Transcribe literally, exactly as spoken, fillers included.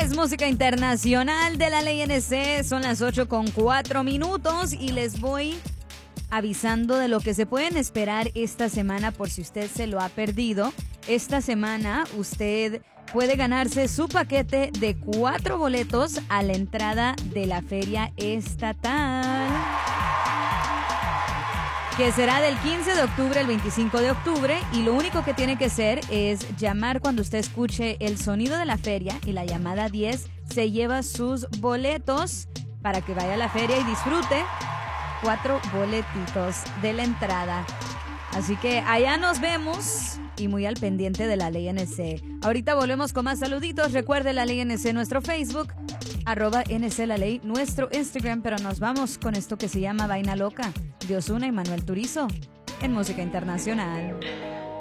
Es música internacional de la ley N C. Son las ocho con cuatro minutos y les voy avisando de lo que se pueden esperar esta semana por si usted se lo ha perdido. Esta semana usted puede ganarse su paquete de cuatro boletos a la entrada de la Feria Estatal, que será del quince de octubre al veinticinco de octubre, y lo único que tiene que hacer es llamar cuando usted escuche el sonido de la feria, y la llamada diez se lleva sus boletos para que vaya a la feria y disfrute cuatro boletitos de la entrada. Así que allá nos vemos y muy al pendiente de la ley N C. Ahorita volvemos con más saluditos. Recuerde la ley N C, nuestro Facebook, arroba N C la ley, nuestro Instagram, pero nos vamos con esto que se llama Vaina Loca, de Ozuna y Manuel Turizo, en música internacional.